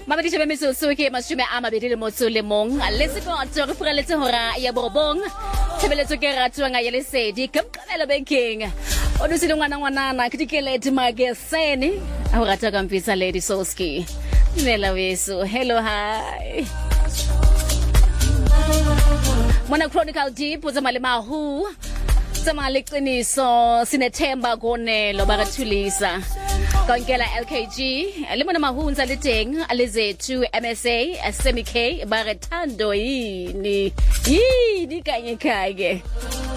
Mabadi shebe misusu ke mashume amabedi le motso le mong lesi ko tsore pureletse hora ya borobong tshebeletse ke ratwa nga yele sedi ke mqabela banking o dusile ngwana ke dikeledi mageseni a rata ka mpisa Lady Soski nela weso hello hi Mona Chronicle Deep uzama le mahu zama leqiniso sinethemba konelo bakathulisa Konkela LKG limona mahunza liteng alizethu MSA Semi K barethando yini kanye kage